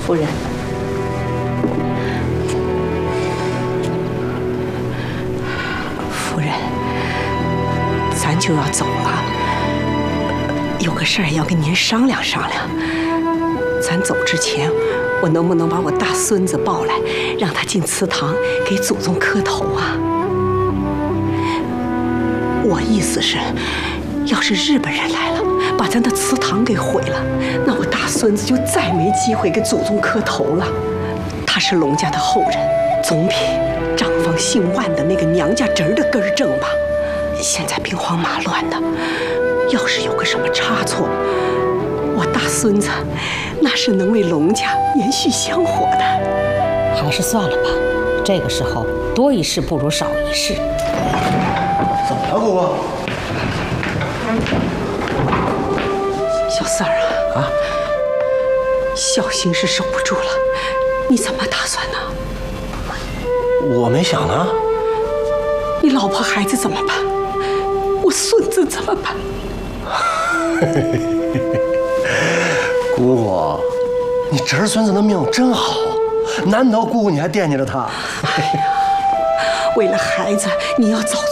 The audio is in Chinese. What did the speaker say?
夫人。夫人，咱就要走了，有个事儿要跟您商量商量。咱走之前，我能不能把我大孙子抱来，让他进祠堂给祖宗磕头啊？我意思是，要是日本人来了，把咱的祠堂给毁了，那我大孙子就再没机会给祖宗磕头了。他是龙家的后人，总比长房姓万的那个娘家侄儿的根儿正吧？现在兵荒马乱的，要是有个什么差错，我大孙子那是能为龙家延续香火的。 还是算了吧，这个时候多一事不如少一事。 怎么了，姑姑？ 小四儿啊，孝心是守不住了，你怎么打算呢？ 我没想呢。 你老婆孩子怎么办？我孙子怎么办？ 姑姑，你侄孙子的命真好，难得姑姑你还惦记着他。 为了孩子，你要早